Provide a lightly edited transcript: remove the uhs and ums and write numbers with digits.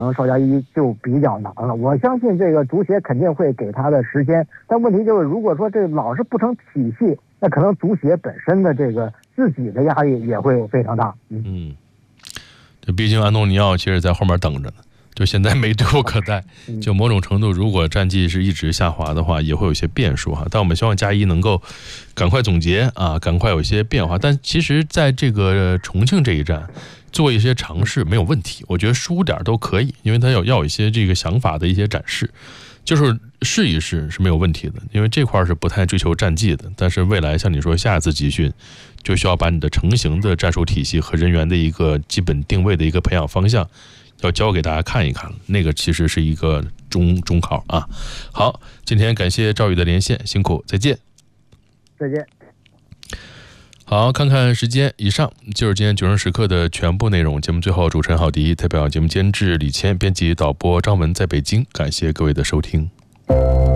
邵佳一就比较难了。我相信这个足协肯定会给他的时间，但问题就是，如果说这老是不成体系，那可能足协本身的这个自己的压力也会非常大。 这毕竟安东尼奥其实在后面等着呢，就现在没队伍可带，就某种程度，如果战绩是一直下滑的话，也会有些变数哈。但我们希望佳一能够赶快总结啊，赶快有一些变化。但其实在这个重庆这一站做一些尝试没有问题，我觉得输点都可以，因为他要有一些这个想法的一些展示，就是试一试是没有问题的，因为这块是不太追求战绩的。但是未来像你说下一次集训，就需要把你的成型的战术体系和人员的一个基本定位的一个培养方向，要教给大家看一看了。那个其实是一个中考啊。好，今天感谢赵宇的连线，辛苦，再见。 再见。 好，看看时间，以上就是今天9时时刻的全部内容。节目最后，主持人郝迪代表节目监制李谦，编辑导播张文在北京，感谢各位的收听。